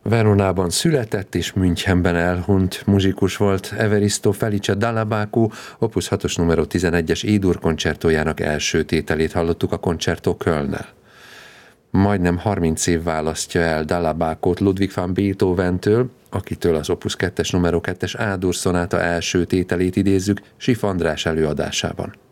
Veronában született és Münchenben elhunyt muzsikus volt Evaristo Felice Dall'Abaco, Opus 6-os numero 11-es E-dur koncertójának első tételét hallottuk a Concerto Kölnnel. Majdnem 30 év választja el Dall'Abacót Ludwig van Beethoventől, akitől az Opus 2-es numero 2-es A-dur szonáta első tételét idézzük Sif András előadásában.